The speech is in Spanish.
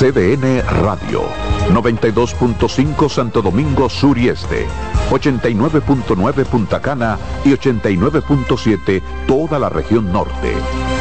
CDN Radio, 92.5 Santo Domingo Sur y Este, 89.9 Punta Cana y 89.7 toda la región norte.